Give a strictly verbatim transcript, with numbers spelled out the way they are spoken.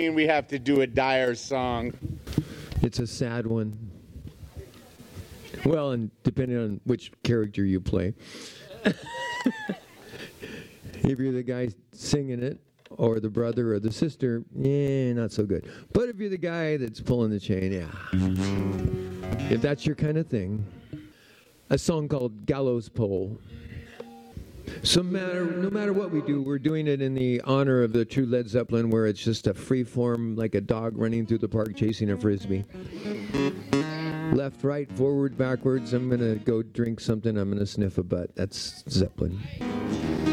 mean we have to do a dire song? It's a sad one. Well, and depending on which character you play. If you're the guy singing it, or the brother or the sister, yeah, not so good. But if you're the guy that's pulling the chain, yeah. If that's your kind of thing, a song called Gallows Pole. So matter, no matter what we do, we're doing it in the honor of the true Led Zeppelin, where it's just a free form, like a dog running through the park chasing a frisbee. Left, right, forward, backwards. I'm going to go drink something. I'm going to sniff a butt. That's Zeppelin.